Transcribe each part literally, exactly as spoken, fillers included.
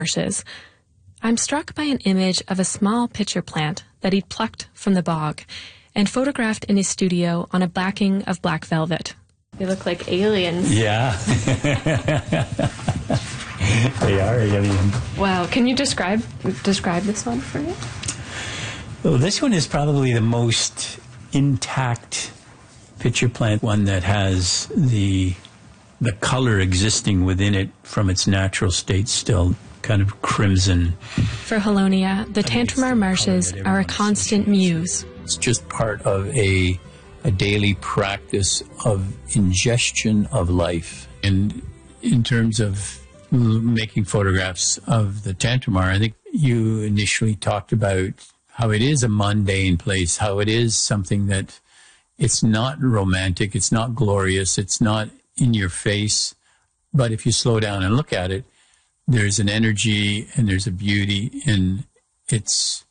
marshes. I'm struck by an image of a small pitcher plant that he'd plucked from the bog and photographed in his studio on a backing of black velvet. They look like aliens. Yeah. They are aliens. Wow. Can you describe describe this one for me? Well, this one is probably the most intact pitcher plant, one that has the the color existing within it from its natural state still, kind of crimson. For Holonia, the Tantramar marshes are a constant muse. It's just part of a a daily practice of ingestion of life. And in terms of making photographs of the Tantramar, I think you initially talked about how it is a mundane place, how it is something that it's not romantic, it's not glorious, it's not in your face. But if you slow down and look at it, there's an energy and there's a beauty in its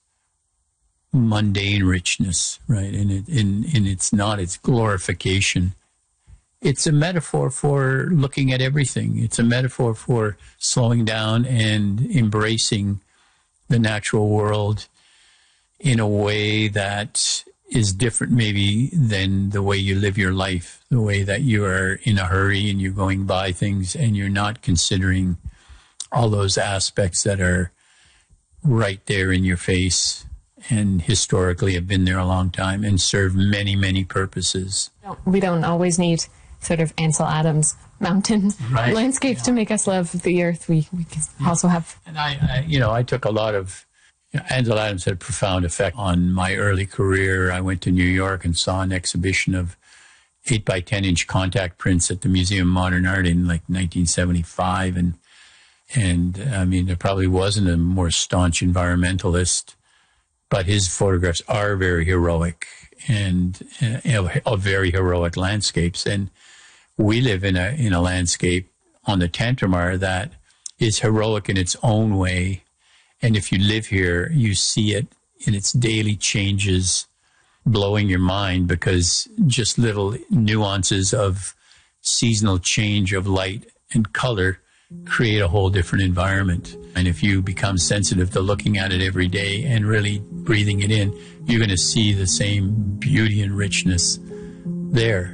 mundane richness, right? And it, in, in it's not its glorification. It's a metaphor for looking at everything. It's a metaphor for slowing down and embracing the natural world in a way that is different maybe than the way you live your life, the way that you are in a hurry and you're going by things and you're not considering all those aspects that are right there in your face and historically have been there a long time and serve many, many purposes. We don't always need sort of Ansel Adams mountain right. landscapes yeah. to make us love the earth. We, we can yeah. also have... And I, I, you know, I took a lot of... You know, Ansel Adams had a profound effect on my early career. I went to New York and saw an exhibition of eight by ten inch contact prints at the Museum of Modern Art in like nineteen seventy-five. And, and I mean, there probably wasn't a more staunch environmentalist, but his photographs are very heroic and uh, you know, of very heroic landscapes. And we live in a in a landscape on the Tantramar that is heroic in its own way. And if you live here, you see it in its daily changes, blowing your mind, because just little nuances of seasonal change of light and color create a whole different environment. And if you become sensitive to looking at it every day and really breathing it in, you're going to see the same beauty and richness there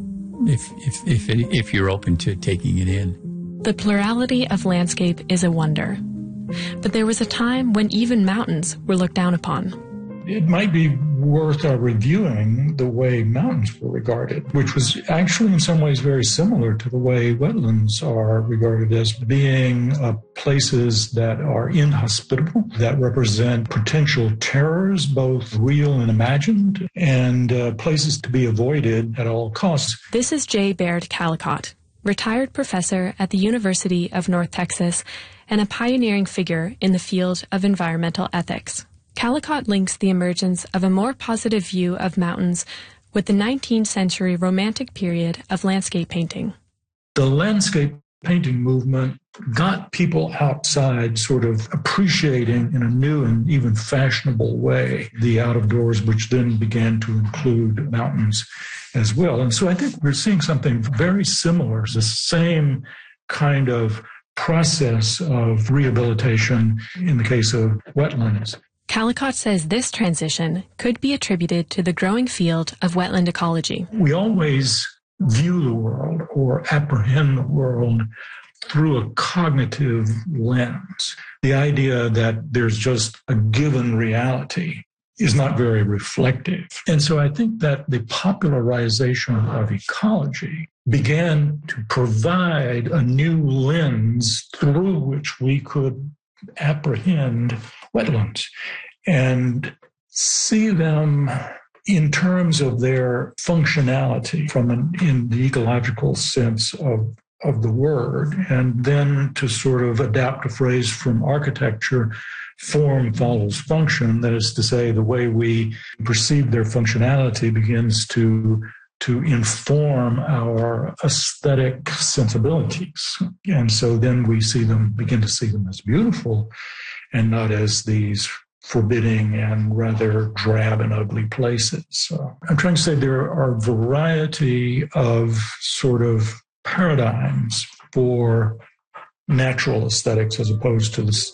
if if if, it, if you're open to taking it in. The plurality of landscape is a wonder. But there was a time when even mountains were looked down upon. It might be worth uh, reviewing the way mountains were regarded, which was actually in some ways very similar to the way wetlands are regarded as being uh, places that are inhospitable, that represent potential terrors, both real and imagined, and uh, places to be avoided at all costs. This is J. Baird Callicott, retired professor at the University of North Texas and a pioneering figure in the field of environmental ethics. Callicott links the emergence of a more positive view of mountains with the nineteenth century Romantic period of landscape painting. The landscape painting movement got people outside sort of appreciating in a new and even fashionable way the out of doors, which then began to include mountains as well. And so I think we're seeing something very similar, the same kind of process of rehabilitation in the case of wetlands. Callicott says this transition could be attributed to the growing field of wetland ecology. We always view the world or apprehend the world through a cognitive lens. The idea that there's just a given reality is not very reflective. And so I think that the popularization of ecology began to provide a new lens through which we could apprehend wetlands and see them in terms of their functionality from an in the ecological sense of of the word, and then to sort of adapt a phrase from architecture, form follows function. That is to say, the way we perceive their functionality begins to to inform our aesthetic sensibilities. And so then we see them, begin to see them as beautiful and not as these forbidding and rather drab and ugly places. So I'm trying to say there are a variety of sort of paradigms for natural aesthetics as opposed to the